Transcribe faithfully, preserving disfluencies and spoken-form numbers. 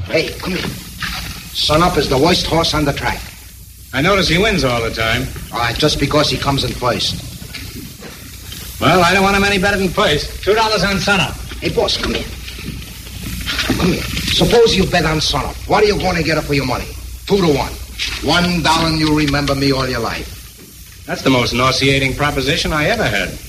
Hey, come here. Sun Up is the worst horse on the track. I notice he wins all the time. All right, just because he comes in first. Well, I don't want him any better than first. Two dollars on Sun Up. Hey, boss, come here. Come here. Suppose you bet on Sun Up. What are you going to get for your money? Two to one. One dollar and you'll remember me all your life. That's the most nauseating proposition I ever heard.